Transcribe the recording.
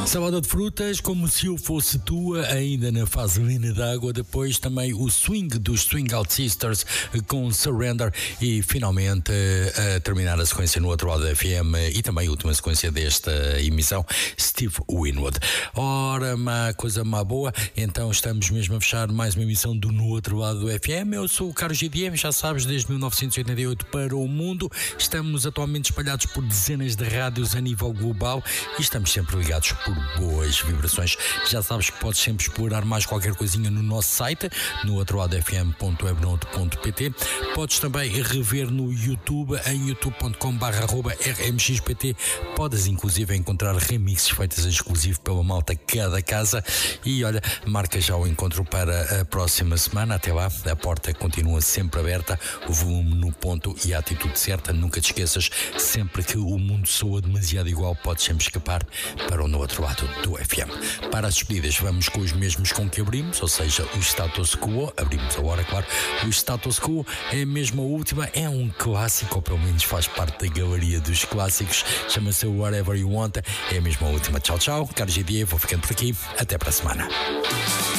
Salada de frutas, como se eu fosse tua, ainda na fase mina d'água. Depois também o swing dos Swing Out Sisters com Surrender. E finalmente a terminar a sequência no outro lado da FM e também a última sequência desta emissão, Steve Winwood. Ora, má coisa má boa, então estamos mesmo a fechar mais uma emissão do No Outro Lado do FM. Eu sou o Carlos GDM, já sabes, desde 1988 para o mundo. Estamos atualmente espalhados por dezenas de rádios a nível global e estamos sempre ligados por boas vibrações. Já sabes que podes sempre explorar mais qualquer coisinha no nosso site, no outroladofm.webnote.pt. Podes também rever no YouTube, em youtube.com/rmxpt. Podes inclusive encontrar remixes feitos exclusivo pela malta cada casa. E olha, marca já o encontro para a próxima semana. Até lá, a porta continua sempre aberta, o volume no ponto e a atitude certa. Nunca te esqueças, sempre que o mundo soa demasiado igual, podes sempre escapar para o No Outro Lado do FM. Para as despedidas, vamos com os mesmos com que abrimos, ou seja, o Status Quo. Abrimos agora, claro. O Status Quo é mesmo a última, é um clássico, ou pelo menos faz parte da galeria dos clássicos. Chama-se Whatever You Want. É mesmo a última. Tchau, tchau. Carlos GDA, vou ficando por aqui. Até para a semana.